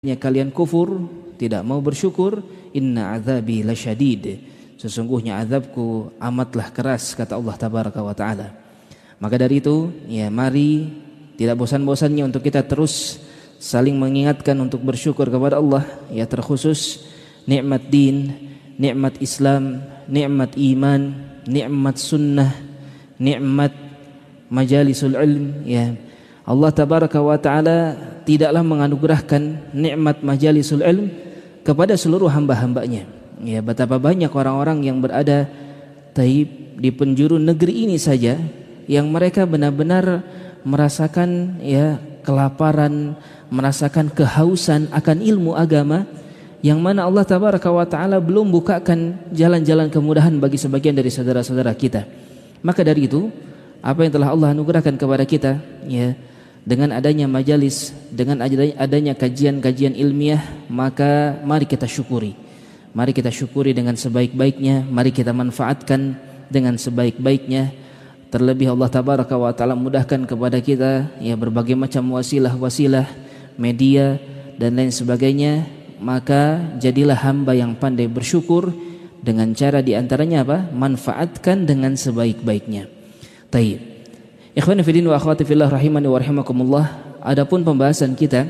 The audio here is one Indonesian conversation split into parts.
kalian kufur, tidak mau bersyukur, inna azabi lasyadid, sesungguhnya azabku amatlah keras, kata Allah tabaraka wa taala. Maka dari itu, ya mari tidak bosan-bosannya untuk kita terus saling mengingatkan untuk bersyukur kepada Allah, ya terkhusus nikmat din, nikmat Islam, nikmat iman, nikmat sunnah, nikmat majalisul ilm, ya. Allah tabaraka wa taala tidaklah menganugerahkan nikmat majalisul ilm kepada seluruh hamba-hambanya. Ya, betapa banyak orang-orang yang berada di penjuru negeri ini saja yang mereka benar-benar merasakan ya kelaparan, merasakan kehausan akan ilmu agama, yang mana Allah tabaraka wa taala belum bukakan jalan-jalan kemudahan bagi sebagian dari saudara-saudara kita. Maka dari itu, apa yang telah Allah anugerahkan kepada kita, ya, dengan adanya majalis, dengan adanya kajian-kajian ilmiah, maka mari kita syukuri. Mari kita syukuri dengan sebaik-baiknya, mari kita manfaatkan dengan sebaik-baiknya. Terlebih Allah tabaraka wa taala mudahkan kepada kita ya berbagai macam wasilah-wasilah, media dan lain sebagainya, maka jadilah hamba yang pandai bersyukur dengan cara diantaranya apa? Manfaatkan dengan sebaik-baiknya. Taib. Ikhwani fillah wa akhwati fillah rahimani wa rahimakumullah. Adapun pembahasan kita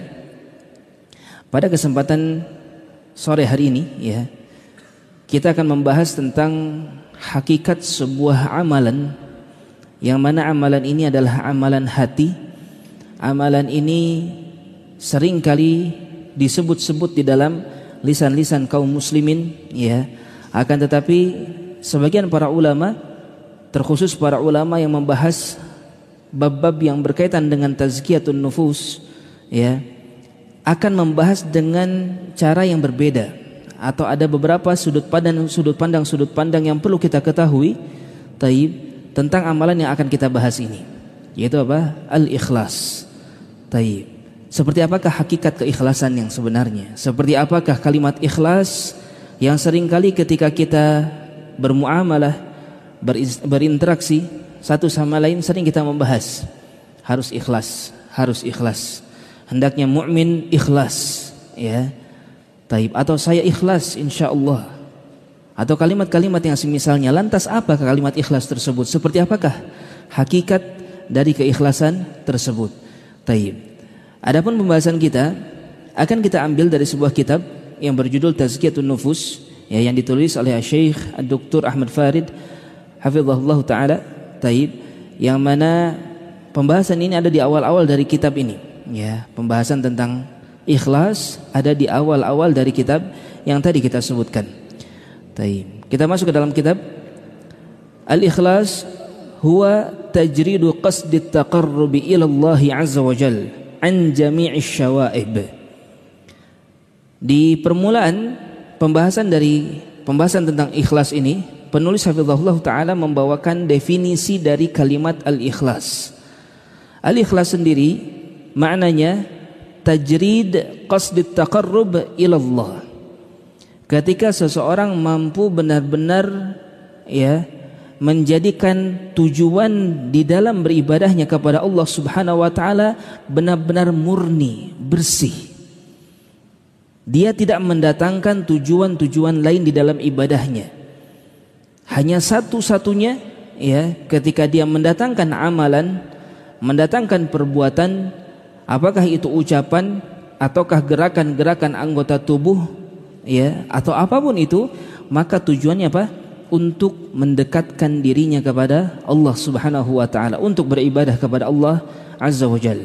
pada kesempatan sore hari ini, ya, kita akan membahas tentang hakikat sebuah amalan, yang mana amalan ini adalah amalan hati. Amalan ini seringkali disebut-sebut di dalam lisan-lisan kaum muslimin, ya. Akan tetapi sebagian para ulama, terkhusus para ulama yang membahas bab-bab yang berkaitan dengan tazkiyatun nufus, ya, akan membahas dengan cara yang berbeda, atau ada beberapa sudut pandang yang perlu kita ketahui tentang amalan yang akan kita bahas ini, yaitu apa? Al-ikhlas. Seperti apakah hakikat keikhlasan yang sebenarnya? Seperti apakah kalimat ikhlas yang seringkali ketika kita bermuamalah, berinteraksi satu sama lain sering kita membahas harus ikhlas, hendaknya mukmin ikhlas, ya. Atau saya ikhlas insyaallah, atau kalimat-kalimat yang semisalnya. Lantas apa kalimat ikhlas tersebut? Seperti apakah hakikat dari keikhlasan tersebut? Adapun pembahasan kita akan kita ambil dari sebuah kitab yang berjudul Tazkiyatun Nufus, ya, yang ditulis oleh Syekh Dr. Ahmad Farid hafizahullah taala. Yang mana pembahasan ini ada di awal-awal dari kitab ini, ya. Pembahasan tentang ikhlas ada di awal-awal dari kitab yang tadi kita sebutkan. Kita masuk ke dalam kitab. Al-ikhlas huwa tajridu qasdi at-taqarrubi ila Allah azza wa jalla an jami'i syawaib. Di permulaan pembahasan tentang ikhlas ini, penulis hafizahullah ta'ala membawakan definisi dari kalimat al-ikhlas. Al-ikhlas sendiri maknanya tajrid qasdit taqarrub ilallah. Ketika seseorang mampu benar-benar ya menjadikan tujuan di dalam beribadahnya kepada Allah subhanahu wa ta'ala benar-benar murni, bersih. Dia tidak mendatangkan tujuan-tujuan lain di dalam ibadahnya. Hanya satu-satunya, ya, ketika dia mendatangkan amalan, mendatangkan perbuatan, apakah itu ucapan ataukah gerakan-gerakan anggota tubuh, ya, atau apapun itu, maka tujuannya apa? Untuk mendekatkan dirinya kepada Allah Subhanahu wa taala, untuk beribadah kepada Allah Azza wa Jalla.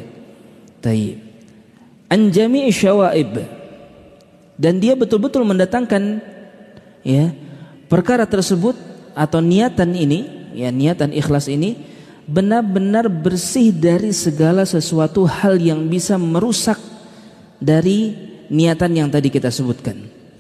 An jami'i syawaib, dan dia betul-betul mendatangkan ya perkara tersebut atau niatan ini, ya, niatan ikhlas ini benar-benar bersih dari segala sesuatu hal yang bisa merusak dari niatan yang tadi kita sebutkan.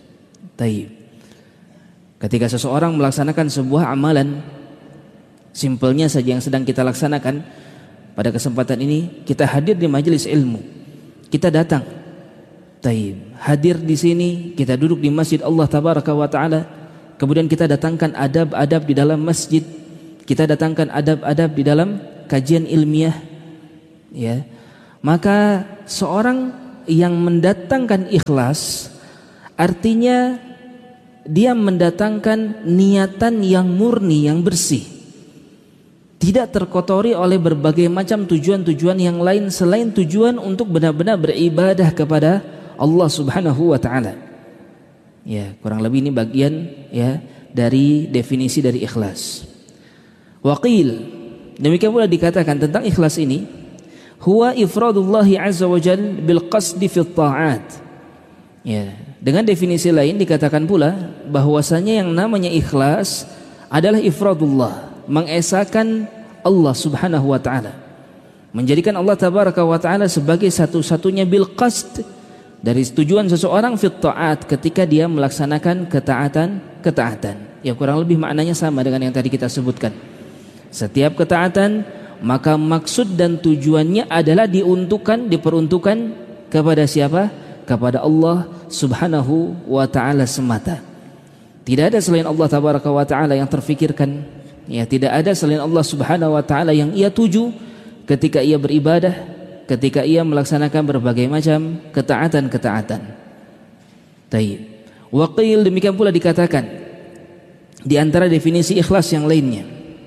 Ketika seseorang melaksanakan sebuah amalan, simpelnya saja yang sedang kita laksanakan pada kesempatan ini, kita hadir di majelis ilmu, kita datang, hadir di sini, kita duduk di masjid Allah tabaraka wa taala. Kemudian kita datangkan adab-adab di dalam masjid, kita datangkan adab-adab di dalam kajian ilmiah, ya. Maka seorang yang mendatangkan ikhlas artinya dia mendatangkan niatan yang murni, yang bersih, tidak terkotori oleh berbagai macam tujuan-tujuan yang lain selain tujuan untuk benar-benar beribadah kepada Allah Subhanahu wa taala. Ya, kurang lebih ini bagian ya dari definisi dari ikhlas. Waqil, demikian pula dikatakan tentang ikhlas ini, huwa ifradullah azza wa jalla bil qasdi fi ta'at. Ya, dengan definisi lain dikatakan pula bahwasanya yang namanya ikhlas adalah ifradullah, mengesahkan Allah Subhanahu wa taala, menjadikan Allah tabaraka wa taala sebagai satu-satunya bil qasd, dari tujuan seseorang fit ta'at, ketika dia melaksanakan ketaatan. Ya, kurang lebih maknanya sama dengan yang tadi kita sebutkan. Setiap ketaatan maka maksud dan tujuannya adalah diperuntukkan kepada siapa? Kepada Allah Subhanahu wa taala semata. Tidak ada selain Allah tabaraka wa taala yang terfikirkan. Ya, tidak ada selain Allah Subhanahu wa taala yang ia tuju ketika ia beribadah, ketika ia melaksanakan berbagai macam ketaatan. Taib. Waqil, demikian pula dikatakan di antara definisi ikhlas yang lainnya,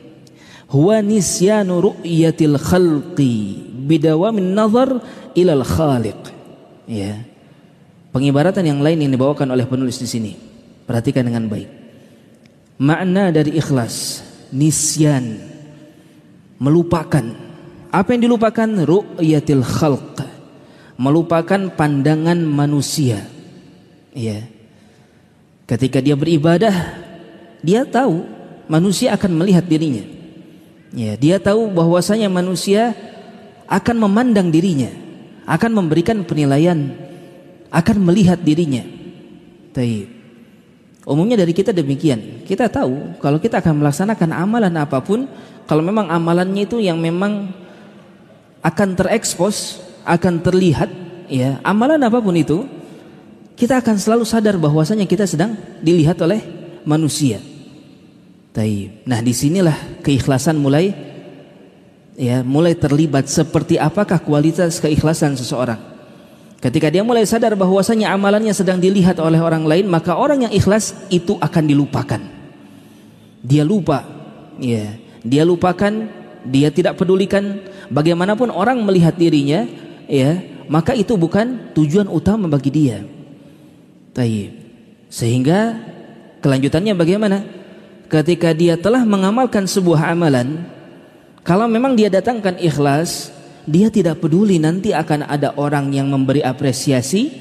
huwa nisyanu ru'yatil khalqi bidawamin nazar ilal khaliq. Ya. Pengibaratan yang lain yang dibawakan oleh penulis di sini. Perhatikan dengan baik. Makna dari ikhlas, nisyan, melupakan. Apa yang dilupakan? Ru'yatil khalq, melupakan pandangan manusia. Ya. Ketika dia beribadah, dia tahu manusia akan melihat dirinya. Ya, dia tahu bahwasanya manusia akan memandang dirinya, akan memberikan penilaian, akan melihat dirinya. Taib. Umumnya dari kita demikian. Kita tahu kalau kita akan melaksanakan amalan apapun, kalau memang amalannya itu yang memang akan terekspos, akan terlihat, ya, amalan apapun itu, kita akan selalu sadar bahwasanya kita sedang dilihat oleh manusia. Taib. Nah, disinilah keikhlasan mulai terlibat. Seperti apakah kualitas keikhlasan seseorang? Ketika dia mulai sadar bahwasanya amalannya sedang dilihat oleh orang lain, maka orang yang ikhlas itu akan dilupakan. Dia lupa, ya, dia lupakan, dia tidak pedulikan bagaimanapun orang melihat dirinya, ya, maka itu bukan tujuan utama bagi dia. Taib. Sehingga kelanjutannya bagaimana? Ketika dia telah mengamalkan sebuah amalan, kalau memang dia datangkan ikhlas, dia tidak peduli nanti akan ada orang yang memberi apresiasi,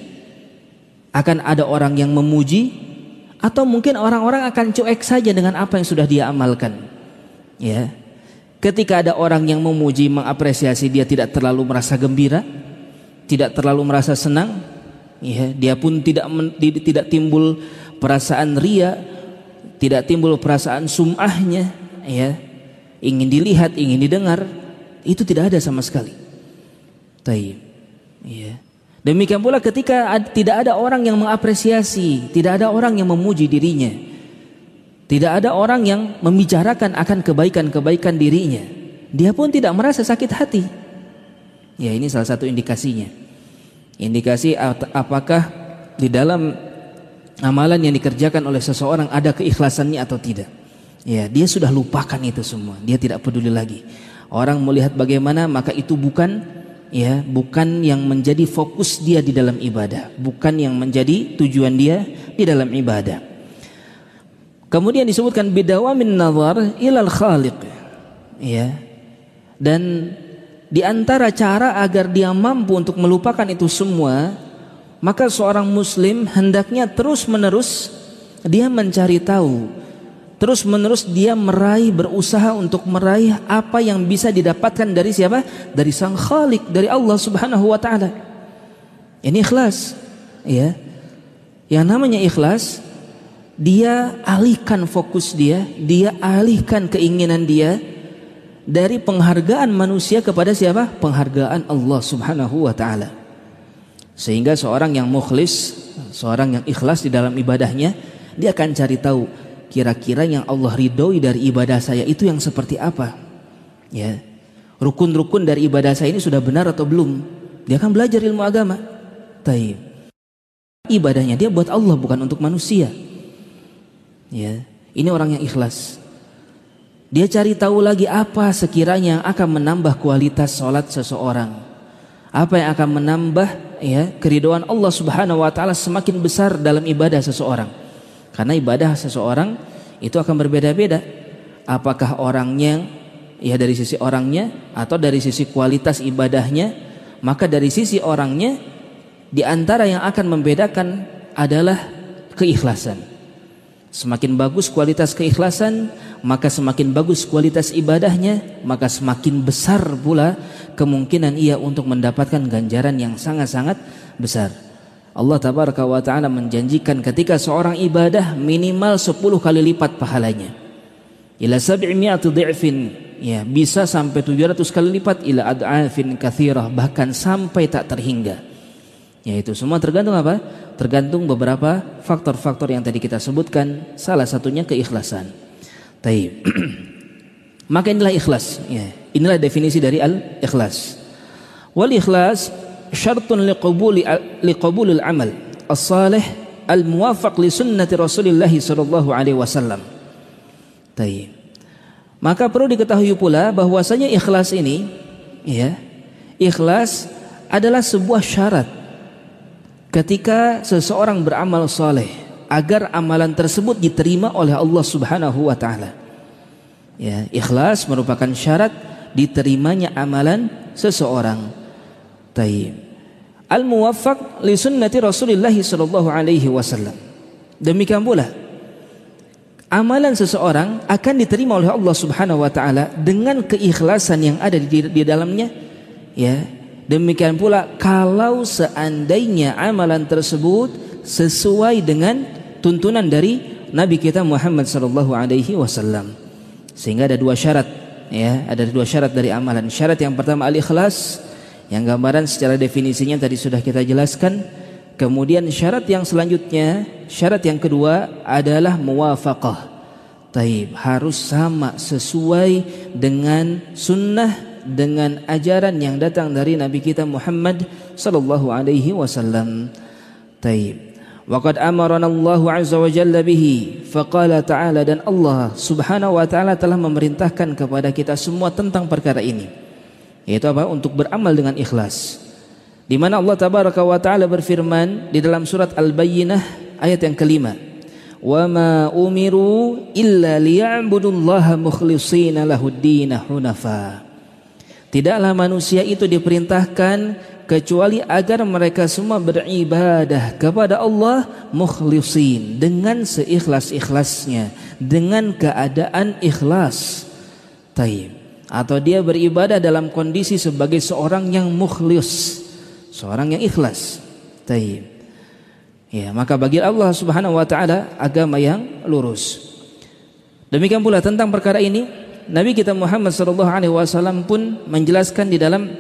akan ada orang yang memuji, atau mungkin orang-orang akan cuek saja dengan apa yang sudah dia amalkan. Ya. Ketika ada orang yang memuji, mengapresiasi, dia tidak terlalu merasa gembira, tidak terlalu merasa senang. Ya, dia pun tidak timbul perasaan ria, tidak timbul perasaan sum'ahnya, ya, ingin dilihat, ingin didengar. Itu tidak ada sama sekali. Taib. Ya. Demikian pula ketika tidak ada orang yang mengapresiasi, tidak ada orang yang memuji dirinya, tidak ada orang yang membicarakan akan kebaikan-kebaikan dirinya, dia pun tidak merasa sakit hati. Ya, ini salah satu indikasinya. Indikasi apakah di dalam amalan yang dikerjakan oleh seseorang ada keikhlasannya atau tidak. Ya, dia sudah lupakan itu semua, dia tidak peduli lagi. Orang melihat bagaimana, maka itu bukan yang menjadi fokus dia di dalam ibadah, bukan yang menjadi tujuan dia di dalam ibadah. Kemudian disebutkan bidawamin nazar ilal khaliq. Ya. Dan di antara cara agar dia mampu untuk melupakan itu semua, maka seorang muslim hendaknya terus-menerus dia mencari tahu, terus-menerus dia berusaha untuk meraih apa yang bisa didapatkan dari siapa? Dari Sang Khalik, dari Allah Subhanahu wa taala. Ini ikhlas, ya. Yang namanya ikhlas, dia alihkan fokus dia alihkan keinginan dia dari penghargaan manusia kepada siapa? Penghargaan Allah Subhanahu wa taala. Sehingga seorang yang mukhlis, seorang yang ikhlas di dalam ibadahnya, dia akan cari tahu kira-kira yang Allah ridhoi dari ibadah saya itu yang seperti apa. Ya. Rukun-rukun dari ibadah saya ini sudah benar atau belum? Dia akan belajar ilmu agama. Taib. Ibadahnya dia buat Allah, bukan untuk manusia. Ya, ini orang yang ikhlas. Dia cari tahu lagi apa sekiranya yang akan menambah kualitas sholat seseorang, apa yang akan menambah ya keridhaan Allah Subhanahu wa taala semakin besar dalam ibadah seseorang. Karena ibadah seseorang itu akan berbeda-beda. Apakah orangnya ya dari sisi orangnya atau dari sisi kualitas ibadahnya, maka dari sisi orangnya di antara yang akan membedakan adalah keikhlasan. Semakin bagus kualitas keikhlasan, maka semakin bagus kualitas ibadahnya, maka semakin besar pula kemungkinan ia untuk mendapatkan ganjaran yang sangat-sangat besar. Allah tabaraka wa ta'ala menjanjikan ketika seorang ibadah minimal 10 kali lipat pahalanya. Ila 700 dhi'fin, ya bisa sampai 700 kali lipat, ila ad'afin katsirah, bahkan sampai tak terhingga. Yaitu semua tergantung apa? Tergantung beberapa faktor-faktor yang tadi kita sebutkan, salah satunya keikhlasan. Taib. Maka inilah ikhlas, ya. Inilah definisi dari al-ikhlas. Wal ikhlas syartun liqabulil amal as-salih al-muwafaq li sunnati Rasulillah sallallahu alaihi wasallam. Taib. Maka perlu diketahui pula bahwasanya ikhlas ini, ya, ikhlas adalah sebuah syarat ketika seseorang beramal saleh agar amalan tersebut diterima oleh Allah Subhanahu wa taala. Ya, ikhlas merupakan syarat diterimanya amalan seseorang. Taib. Al-muwaffaq li sunnati Rasulillah sallallahu alaihi wasallam. Demikian pula amalan seseorang akan diterima oleh Allah Subhanahu wa taala dengan keikhlasan yang ada di dalamnya. Ya, demikian pula kalau seandainya amalan tersebut sesuai dengan tuntunan dari Nabi kita Muhammad sallallahu alaihi wasallam. Sehingga ada dua syarat, ya, ada dua syarat dari amalan. Syarat yang pertama al-ikhlas, yang gambaran secara definisinya tadi sudah kita jelaskan. Kemudian syarat yang selanjutnya, syarat yang kedua adalah muwafaqah. Taib, harus sama, sesuai dengan sunnah, dengan ajaran yang datang dari Nabi kita Muhammad sallallahu alaihi wasallam. Taib. Wa qad amarana Allah azza wa jalla bihi, faqala ta'ala, dan Allah Subhanahu wa taala telah memerintahkan kepada kita semua tentang perkara ini. Yaitu apa? Untuk beramal dengan ikhlas. Di mana Allah tabaraka wa taala berfirman di dalam surat Al-Bayyinah ayat yang kelima, "Wa ma umiru illa liya'budullaha mukhlishina lahud-din hunafa." Tidaklah manusia itu diperintahkan kecuali agar mereka semua beribadah kepada Allah mukhlisin, dengan seikhlas-ikhlasnya, dengan keadaan ikhlas. Taib. Atau dia beribadah dalam kondisi sebagai seorang yang mukhlis, seorang yang ikhlas. Taib. Ya, maka bagi Allah Subhanahu wa taala agama yang lurus. Demikian pula tentang perkara ini Nabi kita Muhammad sallallahu alaihi wasallam pun menjelaskan di dalam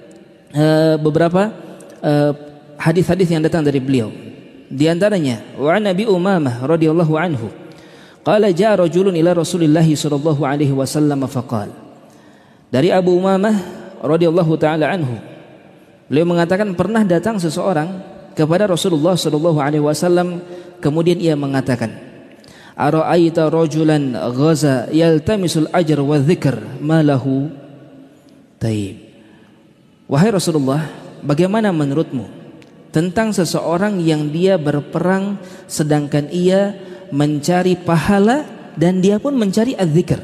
beberapa hadis-hadis yang datang dari beliau. Di antaranya wa Nabi Umamah radhiyallahu anhu qala jaa rajulun ila Rasulillah sallallahu alaihi wasallam faqala. Dari Abu Umamah radhiyallahu taala anhu, beliau mengatakan pernah datang seseorang kepada Rasulullah sallallahu alaihi wasallam, kemudian ia mengatakan, ara'aita rajulan ghaza yaltamisul ajr wa dzikr ma lahu. Taib. Wahai Rasulullah, bagaimana menurutmu tentang seseorang yang dia berperang sedangkan ia mencari pahala dan dia pun mencari az-zikr,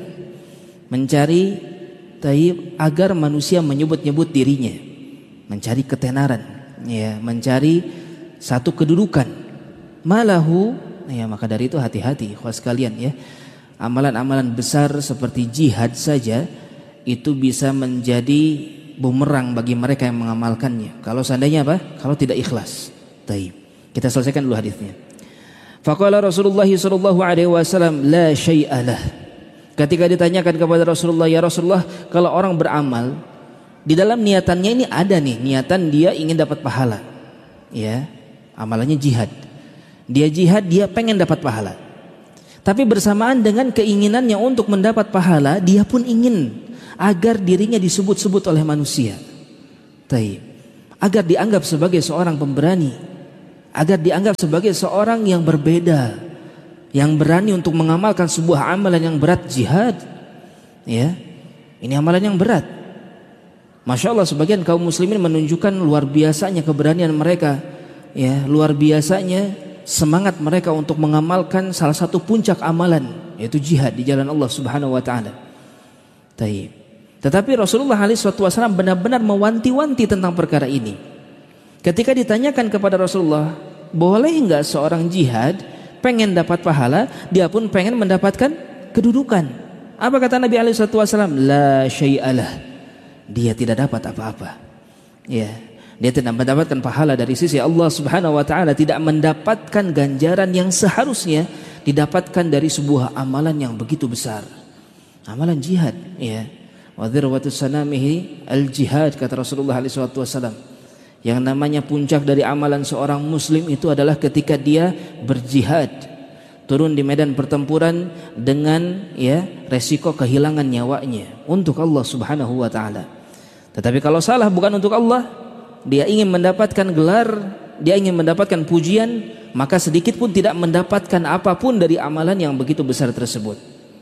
mencari taib agar manusia menyebut-nyebut dirinya, mencari ketenaran, ya, mencari satu kedudukan. Malahu, ya, maka dari itu hati-hati ikhwas sekalian, ya. Amalan-amalan besar seperti jihad saja itu bisa menjadi bumerang bagi mereka yang mengamalkannya. Kalau seandainya apa? Kalau tidak ikhlas. Taib. Kita selesaikan dulu hadisnya. Faqala Rasulullah sallallahu alaihi wasallam la syai'a lah. Ketika ditanyakan kepada Rasulullah, ya Rasulullah, kalau orang beramal di dalam niatannya ini ada nih, niatan dia ingin dapat pahala. Ya, amalannya jihad. Dia jihad, dia pengen dapat pahala. Tapi bersamaan dengan keinginannya untuk mendapat pahala, dia pun ingin agar dirinya disebut-sebut oleh manusia. Taib. agar dianggap sebagai seorang pemberani, agar dianggap sebagai seorang yang berbeda, yang berani untuk mengamalkan sebuah amalan yang berat, jihad. Ya, ini amalan yang berat. Masya Allah, sebagian kaum muslimin menunjukkan luar biasanya keberanian mereka, ya, luar biasanya semangat mereka untuk mengamalkan salah satu puncak amalan, yaitu jihad di jalan Allah Subhanahu wa taala. Tetapi Rasulullah SAW benar-benar mewanti-wanti tentang perkara ini. Ketika ditanyakan kepada Rasulullah, boleh enggak seorang jihad pengen dapat pahala, dia pun pengen mendapatkan kedudukan? Apa kata Nabi SAW? La syai'alah, dia tidak dapat apa-apa. Ya, dia tidak mendapatkan pahala dari sisi Allah Subhanahu wa taala, tidak mendapatkan ganjaran yang seharusnya didapatkan dari sebuah amalan yang begitu besar. Amalan jihad, ya. Wa dzirwatu sanamihi al-jihad, kata Rasulullah SAW. Yang namanya puncak dari amalan seorang muslim itu adalah ketika dia berjihad, turun di medan pertempuran dengan, ya, resiko kehilangan nyawanya untuk Allah Subhanahu wa taala. Tetapi kalau salah bukan untuk Allah, dia ingin mendapatkan gelar, dia ingin mendapatkan pujian, maka sedikit pun tidak mendapatkan apapun dari amalan yang begitu besar tersebut.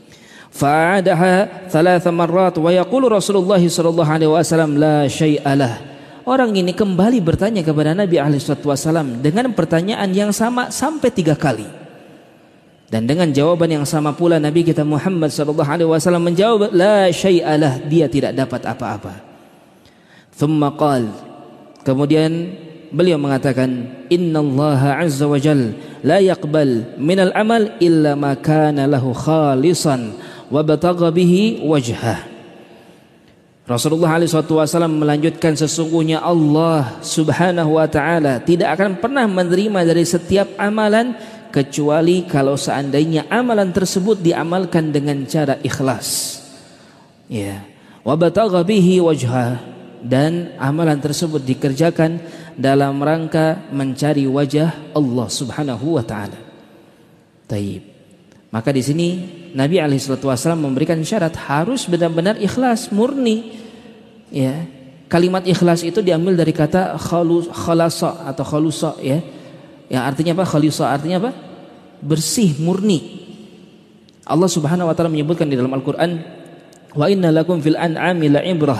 Fa'adaha 3 marrat wa yaqulu Rasulullah sallallahu alaihi wasallam la syai'alah. Orang ini kembali bertanya kepada Nabi alaihi wasallam dengan pertanyaan yang sama sampai 3 kali. Dan dengan jawaban yang sama pula Nabi kita Muhammad sallallahu alaihi wasallam menjawab la syai'alah, dia tidak dapat apa-apa. Thumma qala, kemudian beliau mengatakan, innallaha azza wa jalla la yaqbal minal amal illa ma kana lahu khalisan wa batagha bihi wajhah. Rasulullah SAW melanjutkan, sesungguhnya Allah Subhanahu wa taala tidak akan pernah menerima dari setiap amalan kecuali kalau seandainya amalan tersebut diamalkan dengan cara ikhlas. Ya, wa batagha bihi wajhah, dan amalan tersebut dikerjakan dalam rangka mencari wajah Allah Subhanahu wa taala. Taib. Maka di sini Nabi alaihi wasallam memberikan syarat harus benar-benar ikhlas, murni. Ya. Kalimat ikhlas itu diambil dari kata khalasa atau khalusa, ya. Yang artinya apa? Khalisa artinya apa? Bersih, murni. Allah Subhanahu wa taala menyebutkan di dalam Al-Qur'an, wa inna lakum fil an'ami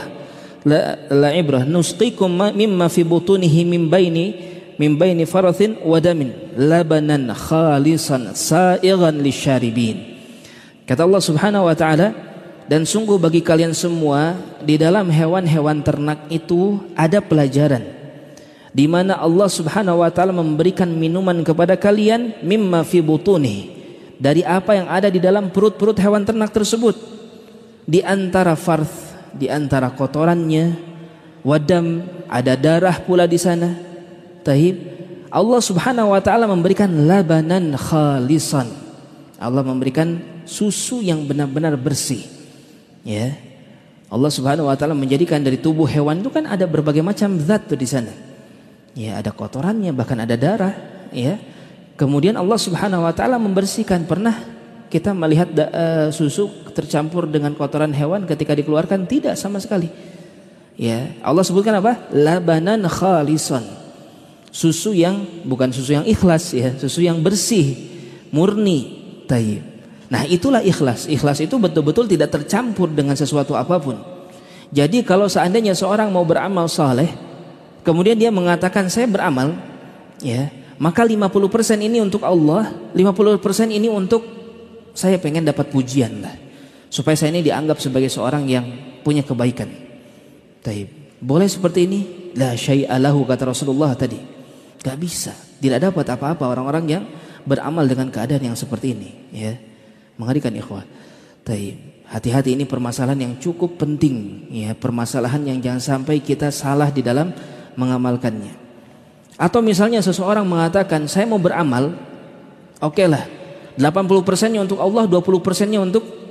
la ibrah nusqikum mimma fi butunihi min baini farathin wa damin labanan khalisan sa'igan lisyaribin. Kata Allah Subhanahu wa taala, dan sungguh bagi kalian semua di dalam hewan-hewan ternak itu ada pelajaran, di mana Allah Subhanahu wa taala memberikan minuman kepada kalian mimma fi butunihi, dari apa yang ada di dalam perut-perut hewan ternak tersebut, di antara farth, di antara kotorannya, wadam, ada darah pula di sana. Tahib. Allah Subhanahu wa taala memberikan labanan khalisan. Allah memberikan susu yang benar-benar bersih. Ya. Allah Subhanahu wa taala menjadikan dari tubuh hewan itu kan ada berbagai macam zat tuh di sana. Ya, ada kotorannya, bahkan ada darah, ya. Kemudian Allah Subhanahu wa taala membersihkan. Pernah kita melihat susu tercampur dengan kotoran hewan ketika dikeluarkan? Tidak sama sekali. Ya, Allah sebutkan apa? Labanan khalisan. Susu yang bukan susu yang ikhlas, ya, susu yang bersih, murni. Taib. Nah, itulah ikhlas. Ikhlas itu betul-betul tidak tercampur dengan sesuatu apapun. Jadi kalau seandainya seorang mau beramal saleh, kemudian dia mengatakan saya beramal, ya, maka 50% ini untuk Allah, 50% ini untuk saya pengen dapat pujian lah, supaya saya ini dianggap sebagai seorang yang punya kebaikan. Taib. Boleh seperti ini? La syai'alahu, kata Rasulullah tadi. Gak bisa, tidak dapat apa-apa orang-orang yang beramal dengan keadaan yang seperti ini, ya. Mengerikan ikhwah. Taib. Hati-hati, ini permasalahan yang cukup penting, ya, permasalahan yang jangan sampai kita salah di dalam mengamalkannya. Atau misalnya seseorang mengatakan saya mau beramal, oke lah, 80%-nya untuk Allah, 20%-nya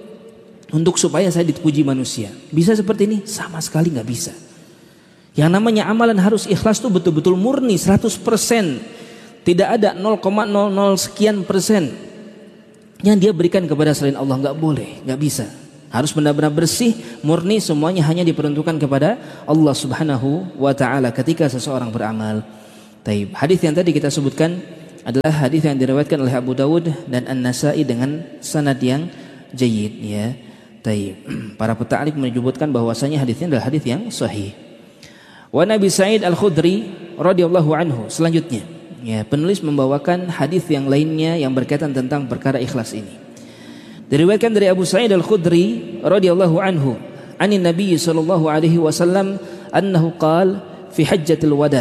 untuk supaya saya dipuji manusia. Bisa seperti ini? Sama sekali nggak bisa. Yang namanya amalan harus ikhlas tuh betul-betul murni 100%. Tidak ada 0,00 sekian persen yang dia berikan kepada selain Allah. Nggak boleh, nggak bisa. Harus benar-benar bersih, murni, semuanya hanya diperuntukkan kepada Allah Subhanahu wa taala ketika seseorang beramal. Taib. Hadis yang tadi kita sebutkan adalah hadis yang diriwayatkan oleh Abu Dawud dan An-Nasa'i dengan sanad yang jayyid, ya. Taib. Para peta'liq menyebutkan bahwasanya hadisnya adalah hadis yang sahih. Wa Nabi Sa'id Al-Khudri radhiyallahu anhu, selanjutnya, ya, penulis membawakan hadis yang lainnya yang berkaitan tentang perkara ikhlas ini. Diriwayatkan dari Abu Sa'id Al-Khudri radhiyallahu anhu, anin Nabi sallallahu alaihi wasallam annahu qala fi hajjatil wada.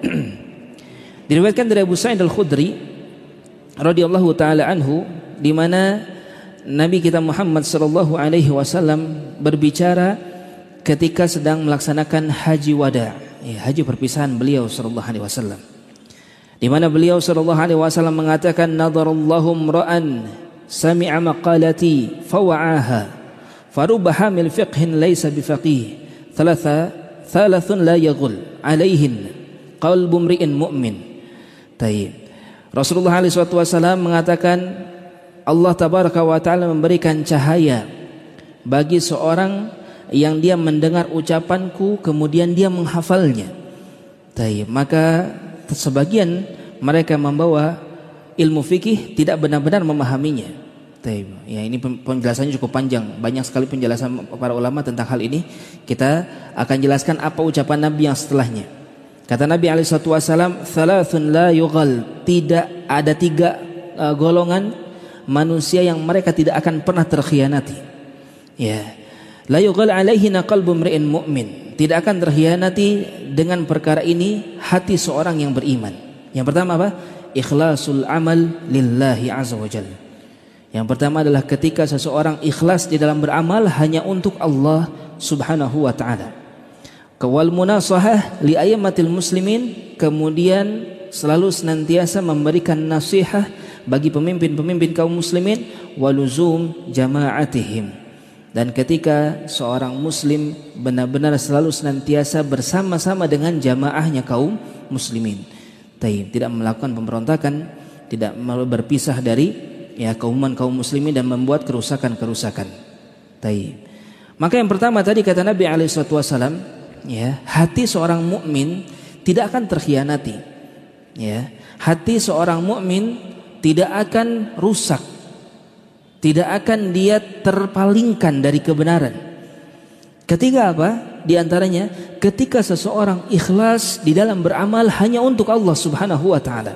Diriwayatkan dari Abu Sa'id Al-Khudri radhiyallahu taala anhu, di mana Nabi kita Muhammad sallallahu alaihi wasallam berbicara ketika sedang melaksanakan haji wada, ya, haji perpisahan beliau sallallahu alaihi wasallam, di mana beliau sallallahu alaihi wasallam mengatakan, nadarallahu imra'an sami'a maqalati fawa'aha farubba hamil fiqhin laysa bifaqih thalathun la yaghul alaihin qalbu mri'in mu'min. Taib. Rasulullah SAW mengatakan, Allah tabaraka wa ta'ala memberikan cahaya bagi seorang yang dia mendengar ucapanku kemudian dia menghafalnya. Taib. Maka sebagian mereka membawa ilmu fikih tidak benar-benar memahaminya. Ya, ini penjelasannya cukup panjang, banyak sekali penjelasan para ulama tentang hal ini. Kita akan jelaskan apa ucapan Nabi yang setelahnya. Kata Nabi SAW, thalathun la yughal, tidak ada 3 golongan manusia yang mereka tidak akan pernah terkhianati. Ya, la yughal alaihina qalbu mri'in mu'min, tidak akan terkhianati dengan perkara ini hati seorang yang beriman. Yang pertama apa? Ikhlasul amal lillahi azza wa jalla. Yang pertama adalah ketika seseorang ikhlas di dalam beramal hanya untuk Allah Subhanahu wa taala. Wal munasahah li ayyamatil muslimin, kemudian selalu senantiasa memberikan nasihat bagi pemimpin-pemimpin kaum muslimin, waluzum jama'atihim. Dan ketika seorang muslim benar-benar selalu senantiasa bersama-sama dengan jamaahnya kaum muslimin. Tidak melakukan pemberontakan, tidak berpisah dari kaum muslimin dan membuat kerusakan-kerusakan. Maka yang pertama tadi kata Nabi SAW, hati seorang mukmin tidak akan terkhianati. Hati seorang mukmin tidak akan rusak, tidak akan dia terpalingkan dari kebenaran. Ketiga apa? Di antaranya ketika seseorang ikhlas di dalam beramal hanya untuk Allah Subhanahu wa taala.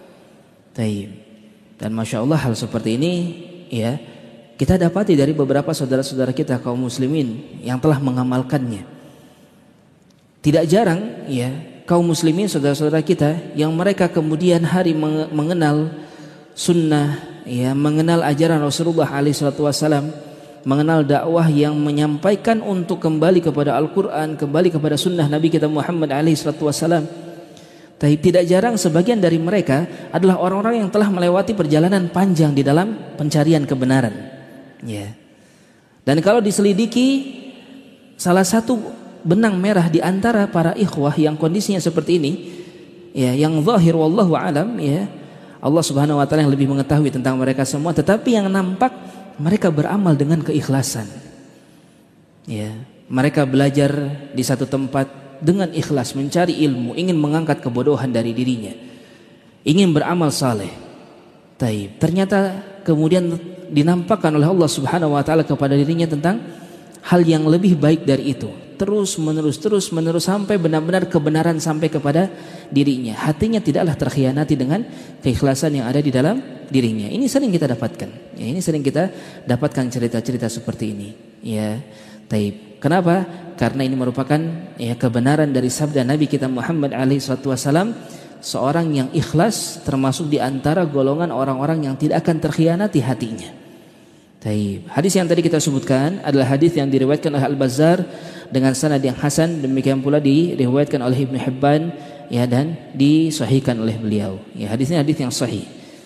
Dan Masya Allah hal seperti ini, ya, kita dapati dari beberapa saudara-saudara kita kaum muslimin yang telah mengamalkannya. Tidak jarang, ya, kaum muslimin saudara-saudara kita yang mereka kemudian hari mengenal sunnah, ya, mengenal ajaran Rasulullah SAW, mengenal dakwah yang menyampaikan untuk kembali kepada Al-Quran, kembali kepada sunnah Nabi kita Muhammad SAW. Tapi tidak jarang sebagian dari mereka adalah orang-orang yang telah melewati perjalanan panjang di dalam pencarian kebenaran. Ya. Dan kalau diselidiki, salah satu benang merah di antara para ikhwah yang kondisinya seperti ini, ya, yang zahir wallahu alam, ya, Allah Subhanahu wa taala yang lebih mengetahui tentang mereka semua, tetapi yang nampak mereka beramal dengan keikhlasan. Ya, mereka belajar di satu tempat dengan ikhlas, mencari ilmu, ingin mengangkat kebodohan dari dirinya, ingin beramal saleh. Ternyata kemudian dinampakkan oleh Allah Subhanahu wa taala kepada dirinya tentang hal yang lebih baik dari itu. Terus menerus sampai benar-benar kebenaran sampai kepada dirinya. Hatinya tidaklah terkhianati dengan keikhlasan yang ada di dalam dirinya. Ini sering kita dapatkan. Ya, ini sering kita dapatkan cerita-cerita seperti ini. Ya, kenapa? Karena ini merupakan, ya, kebenaran dari sabda Nabi kita Muhammad SAW, seorang yang ikhlas termasuk di antara golongan orang-orang yang tidak akan terkhianati hatinya. Hadis yang tadi kita sebutkan adalah hadis yang diriwayatkan oleh Al-Bazzar dengan sanad yang hasan, demikian pula diriwayatkan oleh Ibnu Hibban, ya, dan disahihkan oleh beliau. Ya, hadisnya hadis yang sahih.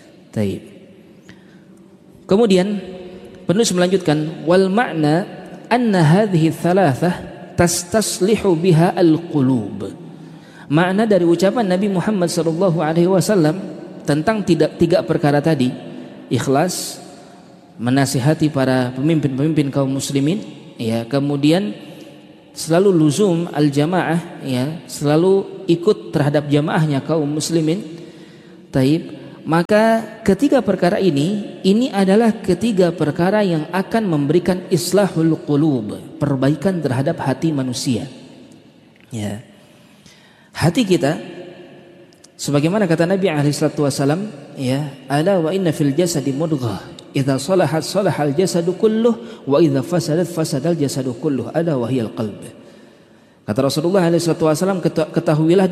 Kemudian penulis melanjutkan, wal ma'na anna hadhihi thalathah tastaslihu biha al-qulub. Makna dari ucapan Nabi Muhammad SAW tentang tiga perkara tadi, ikhlas, menasihati para pemimpin-pemimpin kaum muslimin, ya, kemudian selalu luzum al-jamaah, ya, selalu ikut terhadap jamaahnya kaum muslimin. Taib, maka ketiga perkara ini adalah ketiga perkara yang akan memberikan islahul qulub, perbaikan terhadap hati manusia. Ya. Hati kita, sebagaimana kata Nabi alaihi salatu wasallam, ya, ala wa inna fil jasadi mudghah, idza salahat salahal jasadu kulluh wa idza fasadat fasadal jasadu kulluh, ala wa hiyal qalb. Kata Rasulullah SAW, ketahuilah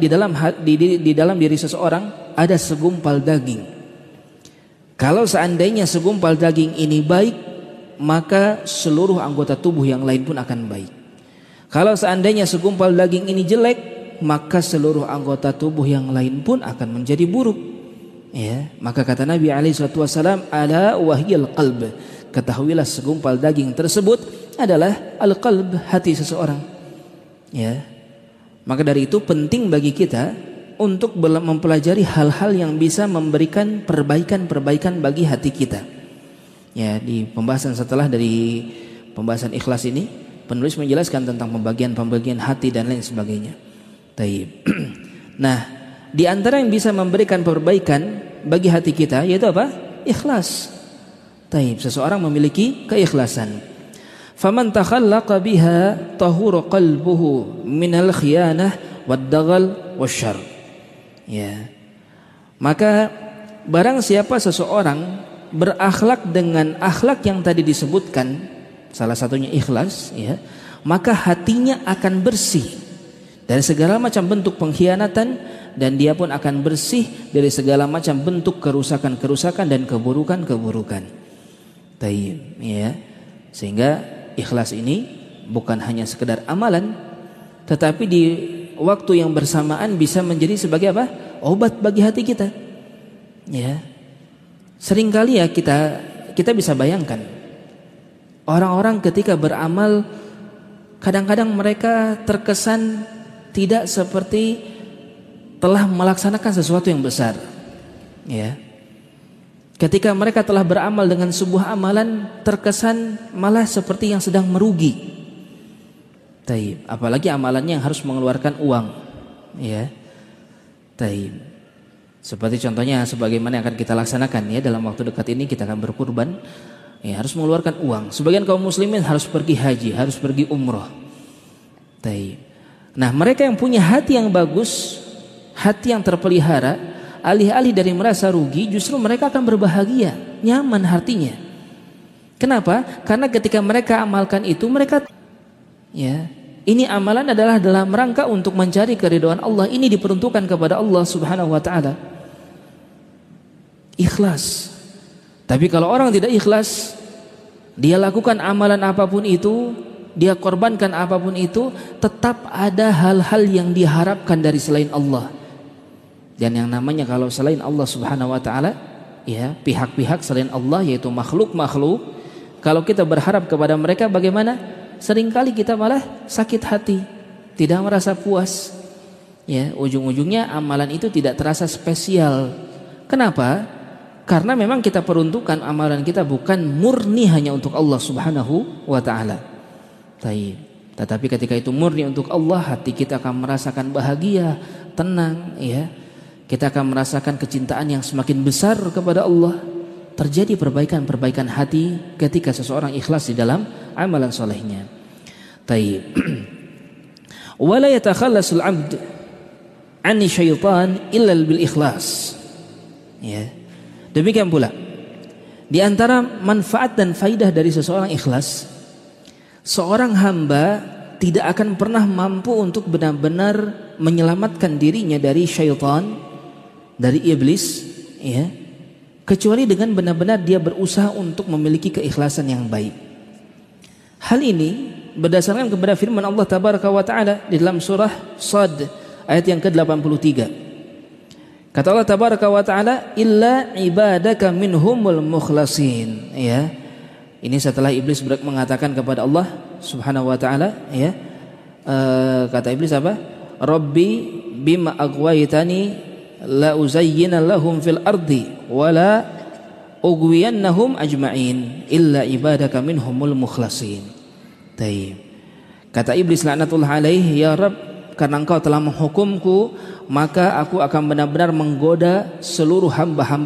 di dalam diri seseorang ada segumpal daging. Kalau seandainya segumpal daging ini baik, maka seluruh anggota tubuh yang lain pun akan baik. Kalau seandainya segumpal daging ini jelek, maka seluruh anggota tubuh yang lain pun akan menjadi buruk. Ya, maka kata Nabi SAW, ala wahiyal qalb, ketahuilah segumpal daging tersebut adalah al-qalb, hati seseorang. Ya, maka dari itu penting bagi kita untuk mempelajari hal-hal yang bisa memberikan perbaikan bagi hati kita. Ya, di pembahasan setelah dari pembahasan ikhlas ini, penulis menjelaskan tentang pembagian hati dan lain sebagainya. Taib. Nah, di antara yang bisa memberikan perbaikan bagi hati kita yaitu apa? Ikhlas. Taib. Seseorang memiliki keikhlasan. Faman takhallaqa biha tahuru qalbuhu minal khiyanah wad-daghal wasyarr. Ya. Maka barang siapa seseorang berakhlak dengan akhlak yang tadi disebutkan, salah satunya ikhlas, ya, maka hatinya akan bersih dari segala macam bentuk pengkhianatan, dan dia pun akan bersih dari segala macam bentuk kerusakan-kerusakan dan keburukan-keburukan. Taib, ya. Sehingga ikhlas ini bukan hanya sekedar amalan, tetapi di waktu yang bersamaan bisa menjadi sebagai apa? Obat bagi hati kita. Ya. Seringkali ya kita bisa bayangkan orang-orang ketika beramal, kadang-kadang mereka terkesan tidak seperti telah melaksanakan sesuatu yang besar. Ya. Ketika mereka telah beramal dengan sebuah amalan, terkesan malah seperti yang sedang merugi. Taib. Apalagi amalannya yang harus mengeluarkan uang. Ya. Taib. Seperti contohnya sebagaimana yang akan kita laksanakan, ya, dalam waktu dekat ini kita akan berkurban, ya, harus mengeluarkan uang. Sebagian kaum muslimin harus pergi haji, harus pergi umroh. Taib. Nah, mereka yang punya hati yang bagus, hati yang terpelihara, alih-alih dari merasa rugi, justru mereka akan berbahagia, nyaman hatinya. Kenapa? Karena ketika mereka amalkan itu, mereka, ya, ini amalan adalah dalam rangka untuk mencari keridhaan Allah. Ini diperuntukkan kepada Allah Subhanahu wa taala. Ikhlas. Tapi kalau orang tidak ikhlas, dia lakukan amalan apapun itu, dia korbankan apapun itu, tetap ada hal-hal yang diharapkan dari selain Allah. Dan yang namanya kalau selain Allah Subhanahu wa taala, ya, pihak-pihak selain Allah yaitu makhluk-makhluk, kalau kita berharap kepada mereka bagaimana? Seringkali kita malah sakit hati, tidak merasa puas. Ya, ujung-ujungnya amalan itu tidak terasa spesial. Kenapa? Karena memang kita peruntukan amalan kita bukan murni hanya untuk Allah Subhanahu wa taala. Tetapi ketika itu murni untuk Allah, hati kita akan merasakan bahagia, tenang, ya. Kita akan merasakan kecintaan yang semakin besar kepada Allah. Terjadi perbaikan hati ketika seseorang ikhlas di dalam amalan solehnya. Taib. Wala yatakhallasul 'abd 'ani syaitan illa bil ikhlas. Ya. Demikian pula di antara manfaat dan faidah dari seseorang ikhlas, seorang hamba tidak akan pernah mampu untuk benar-benar menyelamatkan dirinya dari syaitan, dari iblis, ya, kecuali dengan benar-benar dia berusaha untuk memiliki keikhlasan yang baik. Hal ini berdasarkan kepada firman Allah Tabaraka wa Ta'ala di dalam surah Shad ayat yang ke-83. Kata Allah Tabaraka wa Ta'ala, illa ibadaka minhumul mukhlasin. Ya, ini setelah iblis mengatakan kepada Allah Subhanahu wa Ta'ala, ya, kata iblis apa? Rabbi bima aghwaytani la uzayyina lahum fil ardi wala ugwiyannahum ajma'in illa ibadaka minhumul mukhlasin. Taib. Kata iblis laknatullah alaihi, ya Rabb, karena engkau telah menghukumku, maka aku akan benar-benar menggoda seluruh hamba-hamba